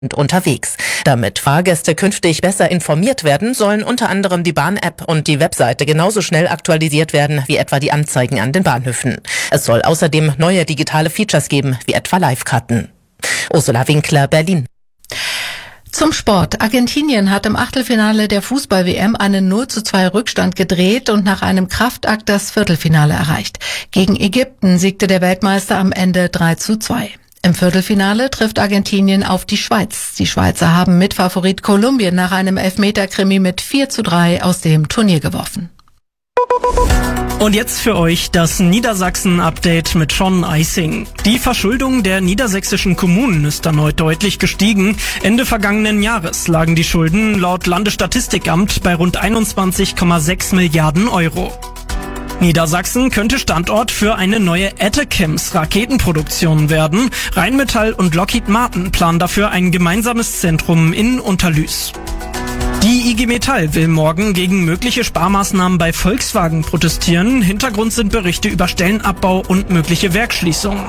unterwegs. Damit Fahrgäste künftig besser informiert werden, sollen unter anderem die Bahn-App und die Webseite genauso schnell aktualisiert werden wie etwa die Anzeigen an den Bahnhöfen. Es soll außerdem neue digitale Features geben, wie etwa Live-Karten. Ursula Winkler, Berlin. Zum Sport. Argentinien hat im Achtelfinale der Fußball-WM einen 0:2 Rückstand gedreht und nach einem Kraftakt das Viertelfinale erreicht. Gegen Ägypten siegte der Weltmeister am Ende 3:2. Im Viertelfinale trifft Argentinien auf die Schweiz. Die Schweizer haben Mitfavorit Kolumbien nach einem Elfmeter-Krimi mit 4:3 aus dem Turnier geworfen. Und jetzt für euch das Niedersachsen-Update mit Sean Eising. Die Verschuldung der niedersächsischen Kommunen ist erneut deutlich gestiegen. Ende vergangenen Jahres lagen die Schulden laut Landesstatistikamt bei rund 21,6 Milliarden Euro. Niedersachsen könnte Standort für eine neue Atacams Raketenproduktion werden. Rheinmetall und Lockheed Martin planen dafür ein gemeinsames Zentrum in Unterlüß. Die IG Metall will morgen gegen mögliche Sparmaßnahmen bei Volkswagen protestieren. Hintergrund sind Berichte über Stellenabbau und mögliche Werksschließungen.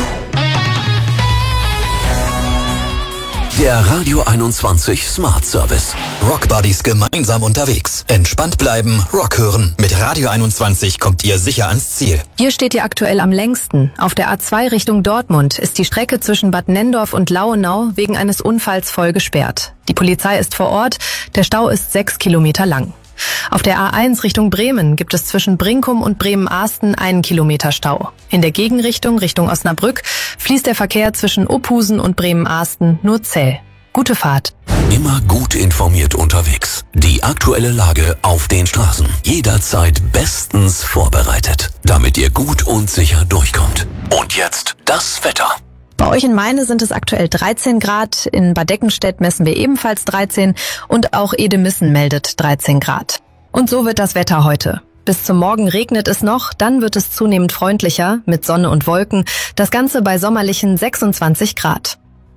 Der Radio 21 Smart Service. Rock Buddies gemeinsam unterwegs. Entspannt bleiben, Rock hören. Mit Radio 21 kommt ihr sicher ans Ziel. Hier steht ihr aktuell am längsten. Auf der A2 Richtung Dortmund ist die Strecke zwischen Bad Nenndorf und Lauenau wegen eines Unfalls voll gesperrt. Die Polizei ist vor Ort. Der Stau ist 6 Kilometer lang. Auf der A1 Richtung Bremen gibt es zwischen Brinkum und Bremen-Ahsten 1 Kilometer Stau. In der Gegenrichtung Richtung Osnabrück fließt der Verkehr zwischen Opusen und Bremen-Ahsten nur zäh. Gute Fahrt. Immer gut informiert unterwegs. Die aktuelle Lage auf den Straßen. Jederzeit bestens vorbereitet, damit ihr gut und sicher durchkommt. Und jetzt das Wetter. Bei euch in Meine sind es aktuell 13 Grad, in Bad Deckenstedt messen wir ebenfalls 13 und auch Edemissen meldet 13 Grad. Und so wird das Wetter heute. Bis zum Morgen regnet es noch, dann wird es zunehmend freundlicher mit Sonne und Wolken. Das Ganze bei sommerlichen 26 Grad.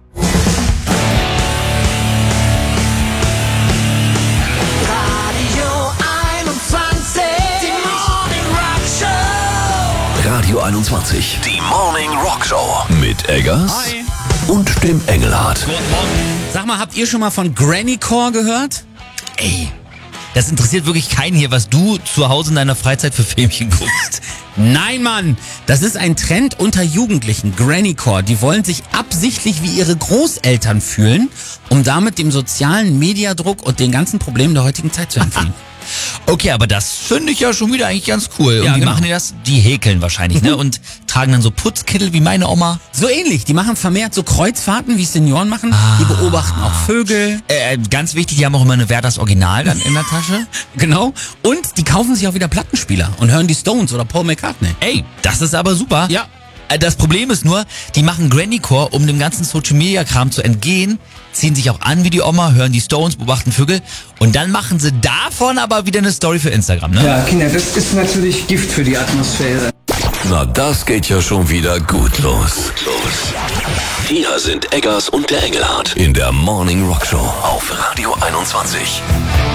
Radio 21, die Morning Rock Show mit Eggers und dem Engelhardt. Sag mal, habt ihr schon mal von Grannycore gehört? Ey, das interessiert wirklich keinen hier, was du zu Hause in deiner Freizeit für Filmchen guckst. Nein, Mann, das ist ein Trend unter Jugendlichen, Grannycore. Die wollen sich absichtlich wie ihre Großeltern fühlen, um damit dem sozialen Mediadruck und den ganzen Problemen der heutigen Zeit zu entfliehen. Okay, aber das finde ich ja schon wieder eigentlich ganz cool. Und Ja, wie genau. machen die das? Die häkeln wahrscheinlich, ne? Und tragen dann so Putzkittel wie meine Oma. So ähnlich, die machen vermehrt so Kreuzfahrten, wie Senioren machen. Die beobachten auch Vögel. Ganz wichtig, die haben auch immer eine Werthers Original dann in der Tasche. Genau. Und die kaufen sich auch wieder Plattenspieler und hören die Stones oder Paul McCartney. Ey, das ist aber super. Ja. Das Problem ist nur, die machen Grannycore, um dem ganzen Social-Media-Kram zu entgehen, ziehen sich auch an wie die Oma, hören die Stones, beobachten Vögel und dann machen sie davon aber wieder eine Story für Instagram, ne? Ja, Kinder, das ist natürlich Gift für die Atmosphäre. Na, das geht ja schon wieder gut los. Hier sind Eggers und der Engelhardt in der Morning Rock Show auf Radio 21.